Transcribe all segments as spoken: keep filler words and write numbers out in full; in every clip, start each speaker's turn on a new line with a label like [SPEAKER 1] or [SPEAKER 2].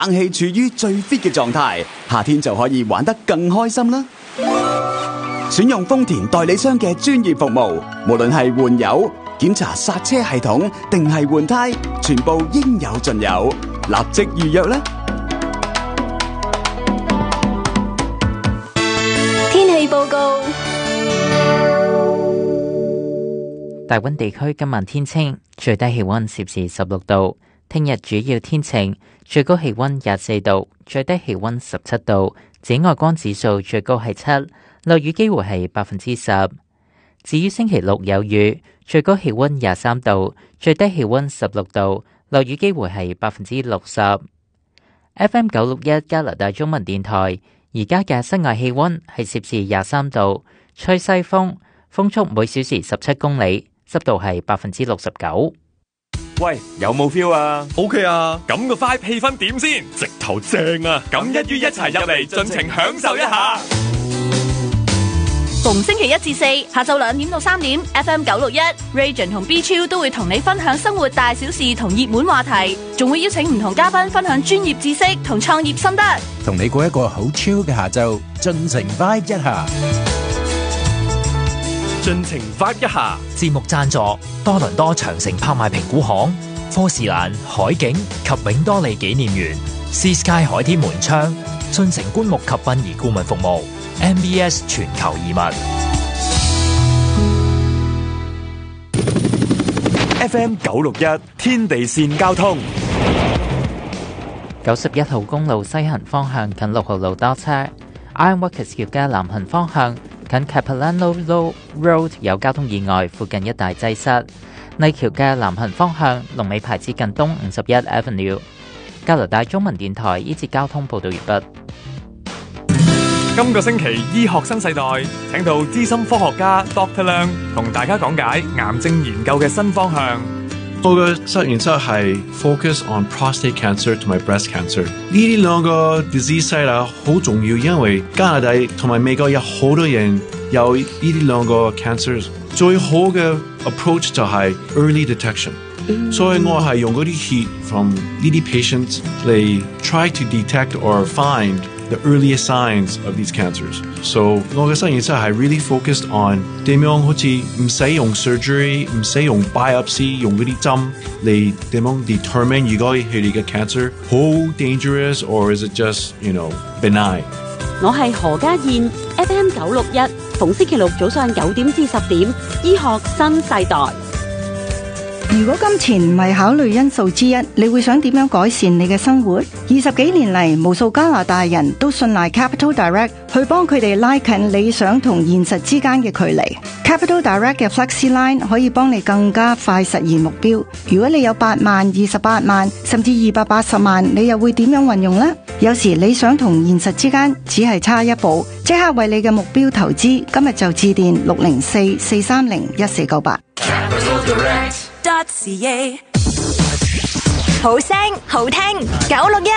[SPEAKER 1] 冷氣處於最 fit 嘅狀態，夏天就可以玩得更開心啦！選用豐田代理商嘅專業服務，無論係換油、檢查剎車系統定係換胎，全部應有盡有，立即預約啦！
[SPEAKER 2] 天氣報告。
[SPEAKER 3] 大溫地區今晚天晴，最低氣溫攝氏十六度。聽日主要天晴，最高氣溫廿四度，最低氣溫十七度。紫外光指數最高係七，落雨機會係百分之十。至於星期六有雨，最高氣溫廿三度，最低氣溫十六度，落雨機會係百分之六十。F M 九六一加拿大中文電台，而家嘅室外氣溫係攝氏廿三度，吹西風，風速每小時十七公里。濕度係百分之六十九。
[SPEAKER 4] 喂，有冇 feel 啊
[SPEAKER 5] ？OK 啊，
[SPEAKER 4] 咁個 vibe 氣氛點先？
[SPEAKER 5] 直頭正啊！
[SPEAKER 4] 咁一於一齊入嚟，盡情享受一下。
[SPEAKER 2] 逢星期一至四下晝兩點到三點 ，F M 九六一 Region 同 B 超都會同你分享生活大小事同熱門話題，仲會邀請唔同嘉賓分享專業知識同創業心得，
[SPEAKER 6] 同你過一個好 chill 嘅下晝，盡情 vibe 一下。
[SPEAKER 5] 盡情 vibe 一下。
[SPEAKER 7] 節目贊助多倫多長城拍賣評估行、科士蘭海景及永多利紀念園、Sea Sky 海天門窗、進城棺木及殯儀顧問服務、M B S 全球移民。
[SPEAKER 4] F M 九六一天地線交通。
[SPEAKER 3] 九十一號公路西行方向近六號路多車 ，Ironworkers 橋嘅南行方向近 Capilano Road 有交通意外，附近一帶擠塞。麗橋嘅南行方向龍尾排至近東五十一 Avenue。加拿大中文電台呢節交通報道完畢。
[SPEAKER 4] 今個星期醫學新世代請到資深科學家 Doctor 梁同大家講解癌症研究嘅新方向。
[SPEAKER 8] 我嘅實驗室係 focus on prostate cancer 同埋 breast cancer 呢啲兩個 disease site 啊，好重要，因為加拿大同埋美國有好多人有呢啲兩個 cancers， 最好嘅 approach 就係 early detection，嗯、所以我係用嗰啲 heat from 呢啲 patients 嚟 try to detect or find the earliest signs of these cancers. So 我嘅實驗室係 really focused on 點樣好似唔使用 surgery， 唔使用 biopsy， 用嗰啲針嚟點樣 determine 如果佢哋嘅 cancer 好 dangerous or is it just you know benign。
[SPEAKER 9] 我係何家燕 ，F M 九六一，逢星期六早上九點至十點，醫學新世代。
[SPEAKER 10] 如果金錢唔係考慮因素之一，你會想點樣改善你嘅生活？二十幾年嚟，無數加拿大人都信賴 Capital Direct 去幫佢哋拉近理想同現實之間嘅距離。Capital Direct 嘅 Flexi Line 可以幫你更加快實現目標。如果你有八萬、二十八萬，甚至二百八十萬，你又會點樣運用呢？有時理想同現實之間只係差一步，即刻為你嘅目標投資。今日就致電六零四四三零一四九八。
[SPEAKER 2] .ca 好聲好聽九六一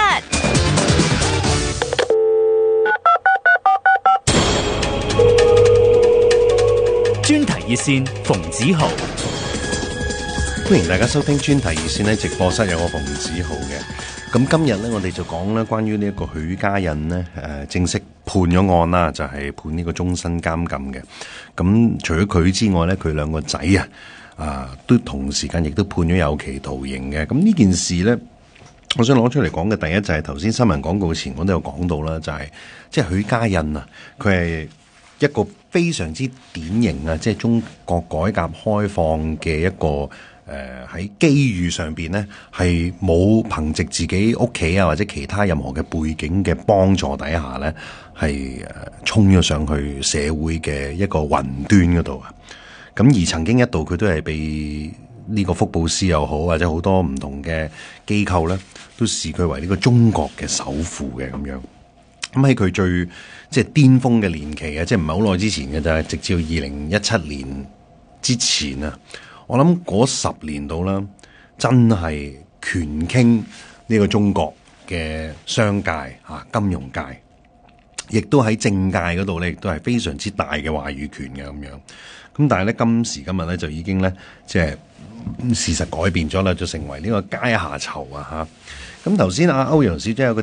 [SPEAKER 7] 專題熱線馮子豪，
[SPEAKER 11] 歡迎大家收聽專題熱線。喺直播室有我馮子豪嘅。咁今日咧，我哋就講咧關於呢一個許家印呢，誒正式判咗案啦，就係、是、判呢個終身監禁嘅。咁除咗佢之外咧，佢兩個仔啊。啊，都同時間亦都判咗有期徒刑嘅。咁呢件事呢，我想攞出嚟講嘅第一就係頭先新聞廣告前我都有講到啦，就係即係許家印啊，佢係一個非常之典型啊，即係中國改革開放嘅一個誒喺機遇上邊呢，係冇憑藉自己屋企啊或者其他任何嘅背景嘅幫助底下呢，係誒衝咗上去社會嘅一個雲端嗰度啊。咁而曾經一度佢都係被呢個福布斯又好，或者好多唔同嘅機構咧，都視佢為呢個中國嘅首富嘅咁樣。咁喺佢最即係巔峰嘅年期啊，即係唔係好耐之前嘅就係直至二零一七年之前啊，我諗嗰十年度啦，真係權傾呢個中國嘅商界啊、金融界，亦都喺政界嗰度咧，亦都係非常之大嘅話語權嘅咁樣。咁但係咧，今時今日咧就已經咧，即係事實改變咗啦，就成為呢個階下囚啊嚇。 咁頭先阿歐陽小姐有個